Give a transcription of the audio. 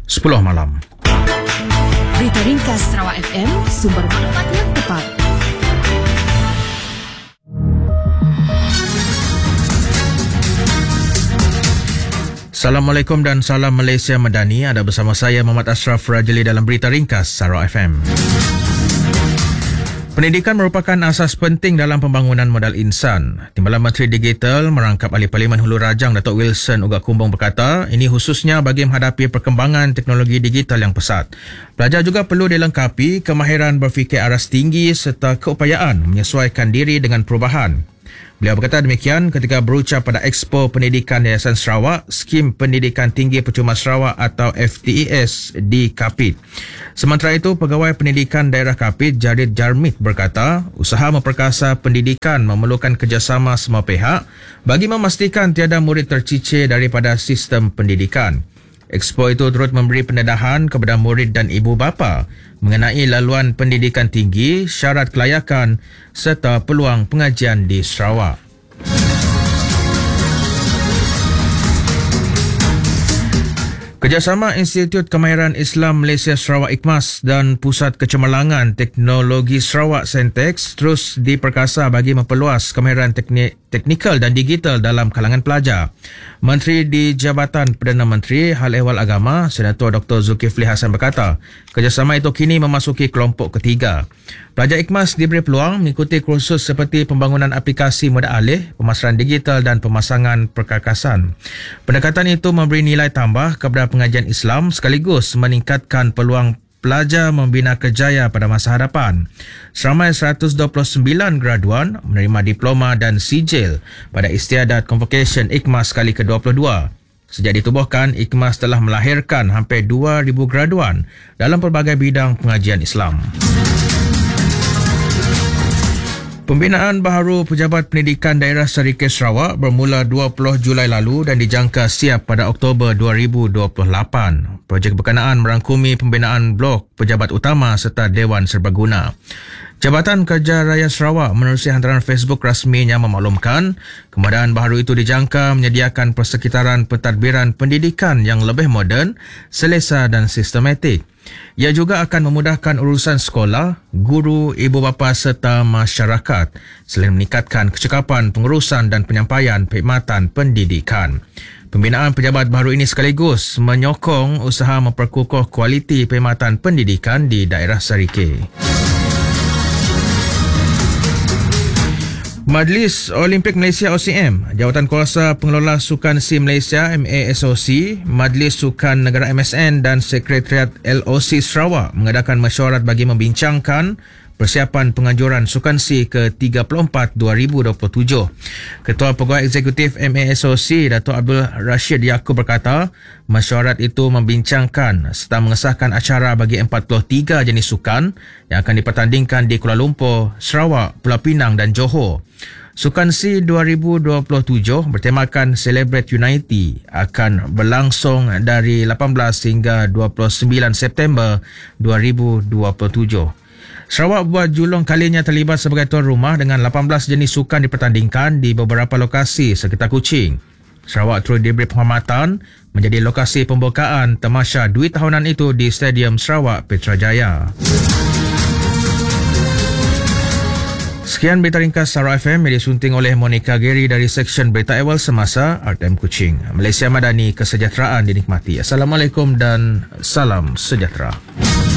10 malam. Berita ringkas Sarawak FM, sumber maklumat yang tepat. Assalamualaikum dan salam Malaysia Madani. Ada bersama saya Muhammad Ashraf Rajali dalam Berita Ringkas Sarawak FM. Pendidikan merupakan asas penting dalam pembangunan modal insan. Timbalan Menteri Digital merangkap Ahli Parlimen Hulu Rajang Datuk Wilson Ugat Kumbong berkata, ini khususnya bagi menghadapi perkembangan teknologi digital yang pesat. Pelajar juga perlu dilengkapi kemahiran berfikir aras tinggi serta keupayaan menyesuaikan diri dengan perubahan. Beliau berkata demikian ketika berucap pada Expo Pendidikan Yayasan Sarawak, Skim Pendidikan Tinggi Percuma Sarawak atau FTES di Kapit. Sementara itu, Pegawai Pendidikan Daerah Kapit, Jarid Jarmit berkata, usaha memperkasa pendidikan memerlukan kerjasama semua pihak bagi memastikan tiada murid tercicir daripada sistem pendidikan. Expo itu turut memberi pendedahan kepada murid dan ibu bapa mengenai laluan pendidikan tinggi, syarat kelayakan serta peluang pengajian di Sarawak. Kerjasama Institut Kemahiran Islam Malaysia Sarawak IKMAS dan Pusat Kecemerlangan Teknologi Sarawak Sentex terus diperkasa bagi memperluas kemahiran teknikal dan digital dalam kalangan pelajar. Menteri di Jabatan Perdana Menteri Hal Ehwal Agama, Senator Dr. Zulkifli Hasan berkata, kerjasama itu kini memasuki kelompok ketiga. Pelajar IKMAS diberi peluang mengikuti kursus seperti pembangunan aplikasi mudah alih, pemasaran digital dan pemasangan perkarkasan. Pendekatan itu memberi nilai tambah kepada pengajian Islam sekaligus meningkatkan peluang pelajar membina kerjaya pada masa hadapan. Seramai 129 graduan menerima diploma dan sijil pada Istiadat Convocation IKMAS kali ke-22. Sejak ditubuhkan, IKMAS telah melahirkan hampir 2,000 graduan dalam pelbagai bidang pengajian Islam. Pembinaan baharu Pejabat Pendidikan Daerah Serikit Sarawak bermula 20 Julai lalu dan dijangka siap pada Oktober 2028. Projek berkenaan merangkumi pembinaan blok pejabat utama serta Dewan Serbaguna. Jabatan Kerja Raya Sarawak menerusi hantaran Facebook rasminya memaklumkan kemudahan baharu itu dijangka menyediakan persekitaran pentadbiran pendidikan yang lebih moden, selesa dan sistematik. Ia juga akan memudahkan urusan sekolah, guru, ibu bapa serta masyarakat selain meningkatkan kecekapan pengurusan dan penyampaian perkhidmatan pendidikan. Pembinaan pejabat baru ini sekaligus menyokong usaha memperkukuh kualiti perkhidmatan pendidikan di daerah Serikit. Majlis Olimpik Malaysia OCM, Jawatan Kuasa Pengelola Sukan SEA Malaysia MASOC, Majlis Sukan Negara MSN dan Sekretariat LOC Sarawak mengadakan mesyuarat bagi membincangkan persiapan penganjuran Sukan SEA ke-34 2027. Ketua Pegawai Eksekutif MASOC, Datuk Abdul Rashid Yaakob berkata, mesyuarat itu membincangkan serta mengesahkan acara bagi 43 jenis sukan yang akan dipertandingkan di Kuala Lumpur, Sarawak, Pulau Pinang dan Johor. Sukan SEA 2027 bertemakan Celebrate Unity akan berlangsung dari 18 hingga 29 September 2027. Sarawak buat julung kalinya terlibat sebagai tuan rumah dengan 18 jenis sukan dipertandingkan di beberapa lokasi sekitar Kuching. Sarawak turut diberi penghormatan menjadi lokasi pembukaan tamasya duit tahunan itu di Stadium Sarawak Putrajaya. Sekian Berita Ringkas Sarawak FM yang disunting oleh Monica Geri dari Seksyen Berita Awal Semasa RTM Kuching. Malaysia Madani, kesejahteraan dinikmati. Assalamualaikum dan salam sejahtera.